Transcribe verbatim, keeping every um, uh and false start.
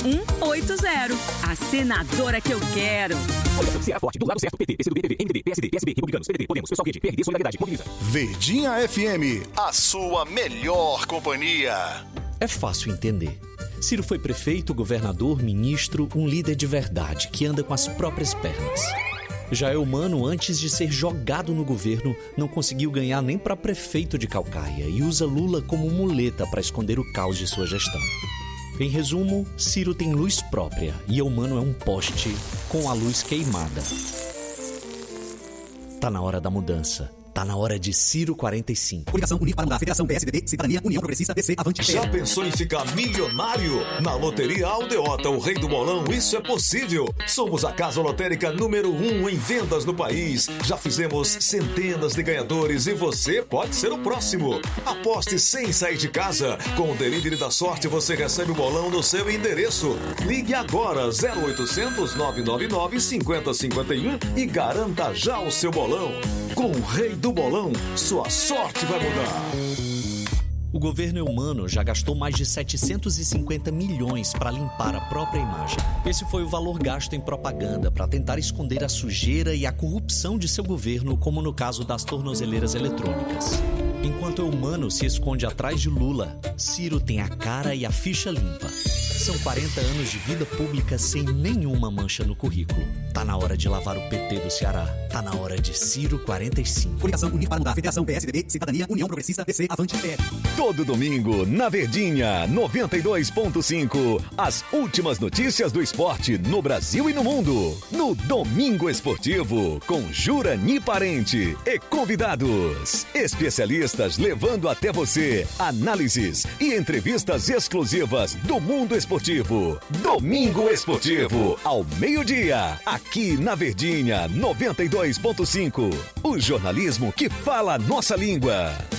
um oito zero. A senadora que eu quero. Se é forte, do lado certo, P T, P C do B, P V, M D B, P S D, P S B, Republicanos, P D T, Podemos, Pessoal Quente, P R D, Solidariedade, Mobiliza. Verdinha F M, a sua melhor companhia. É fácil entender. Ciro foi prefeito, governador, ministro, um líder de verdade, que anda com as próprias pernas. Já Eumano, antes de ser jogado no governo, não conseguiu ganhar nem para prefeito de Caucaia e usa Lula como muleta para esconder o caos de sua gestão. Em resumo, Ciro tem luz própria e Eumano é um poste com a luz queimada. Tá na hora da mudança. Tá na hora de Ciro quarenta e cinco. Coligação Unir para Mudar, Federação P S D B, Cidadania, União Progressista, P C, Avante. Já pensou em ficar milionário? Na Loteria Aldeota, o rei do bolão, isso é possível. Somos a casa lotérica número um em vendas no país. Já fizemos centenas de ganhadores e você pode ser o próximo. Aposte sem sair de casa. Com o Delivery da Sorte, você recebe o bolão no seu endereço. Ligue agora, zero oitocentos, nove nove nove, cinco zero cinco um e garanta já o seu bolão. Com o rei do bolão, sua sorte vai mudar. O governo Eumano já gastou mais de setecentos e cinquenta milhões para limpar a própria imagem. Esse foi o valor gasto em propaganda para tentar esconder a sujeira e a corrupção de seu governo, como no caso das tornozeleiras eletrônicas. Enquanto Eumano se esconde atrás de Lula, Ciro tem a cara e a ficha limpa. São quarenta anos de vida pública sem nenhuma mancha no currículo. Tá na hora de lavar o P T do Ceará. Tá na hora de Ciro quarenta e cinco. Coligação Unir para Mudar, Federação P S D B, Cidadania, União Progressista, P C, Avante, P R. Todo domingo, na Verdinha, noventa e dois ponto cinco. As últimas notícias do esporte no Brasil e no mundo. No Domingo Esportivo, com Jurani Parente e convidados. Especialistas levando até você análises e entrevistas exclusivas do mundo esportivo. Domingo Esportivo, ao meio-dia, aqui na Verdinha, noventa e dois ponto cinco. O jornalismo que fala a nossa língua.